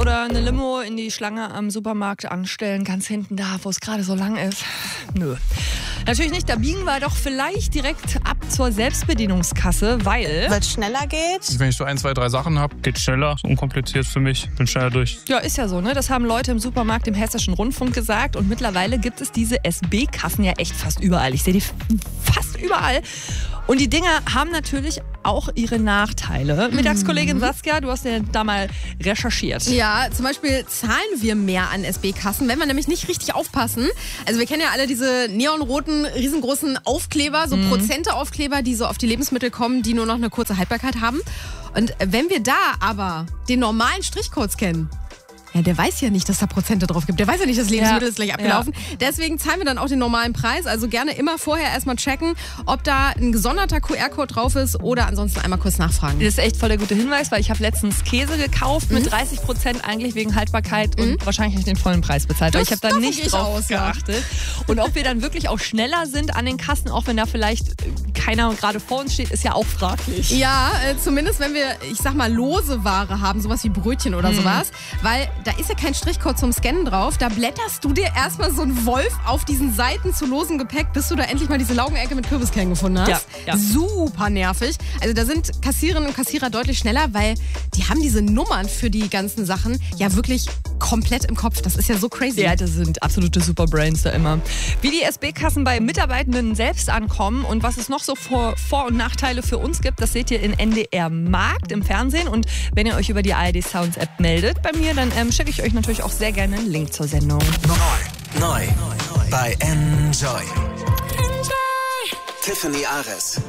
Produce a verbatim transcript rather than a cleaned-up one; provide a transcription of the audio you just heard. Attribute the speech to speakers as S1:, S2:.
S1: oder eine Limo in die Schlange am Supermarkt anstellen, ganz hinten da, wo es gerade so lang ist? Nö. Natürlich nicht, da biegen wir doch vielleicht direkt ab zur Selbstbedienungskasse, weil...
S2: Weil es schneller geht.
S3: Wenn ich so ein, zwei, drei Sachen habe, geht schneller, ist unkompliziert für mich, bin schneller durch.
S1: Ja, ist ja so, ne? Das haben Leute im Supermarkt im Hessischen Rundfunk gesagt und mittlerweile gibt es diese S B-Kassen ja echt fast überall. Ich sehe die fast überall. Und die Dinger haben natürlich auch ihre Nachteile. Mittagskollegin Saskia, du hast ja da mal recherchiert.
S4: Ja, zum Beispiel zahlen wir mehr an S B-Kassen, wenn wir nämlich nicht richtig aufpassen. Also wir kennen ja alle diese neonroten, riesengroßen Aufkleber, so mhm. Prozente-Aufkleber, die so auf die Lebensmittel kommen, die nur noch eine kurze Haltbarkeit haben. Und wenn wir da aber den normalen Strichcodes kennen, ja, der weiß ja nicht, dass da Prozente drauf gibt. Der weiß ja nicht, das Lebensmittel ja. ist gleich abgelaufen. Ja. Deswegen zahlen wir dann auch den normalen Preis. Also gerne immer vorher erstmal checken, ob da ein gesonderter Q R-Code drauf ist oder ansonsten einmal kurz nachfragen.
S1: Das ist echt voll der gute Hinweis, weil ich habe letztens Käse gekauft mhm. mit dreißig Prozent eigentlich wegen Haltbarkeit mhm. und wahrscheinlich habe ich den vollen Preis bezahlt.
S4: Das,
S1: weil ich habe da nicht drauf
S4: aus,
S1: geachtet. Ja. Und ob wir dann wirklich auch schneller sind an den Kassen, auch wenn da vielleicht keiner gerade vor uns steht, ist ja auch fraglich.
S4: Ja, äh, zumindest wenn wir, ich sag mal, lose Ware haben, sowas wie Brötchen oder mhm. sowas. Weil da ist ja kein Strichcode zum Scannen drauf. Da blätterst du dir erstmal so einen Wolf auf diesen Seiten zu losem Gepäck, bis du da endlich mal diese Laugenecke mit Kürbiskernen gefunden hast.
S1: Ja, ja.
S4: Super nervig. Also da sind Kassiererinnen und Kassierer deutlich schneller, weil die haben diese Nummern für die ganzen Sachen ja wirklich komplett im Kopf. Das ist ja so crazy.
S1: Ja, das sind absolute Superbrains da immer. Wie die S B-Kassen bei Mitarbeitenden selbst ankommen und was es noch so für Vor- und Nachteile für uns gibt, das seht ihr in N D R Markt im Fernsehen. Und wenn ihr euch über die A R D Sounds App meldet bei mir, dann ähm, schicke ich euch natürlich auch sehr gerne einen Link zur Sendung.
S5: Neu, neu bei Enjoy. Enjoy. Tiffany Ares.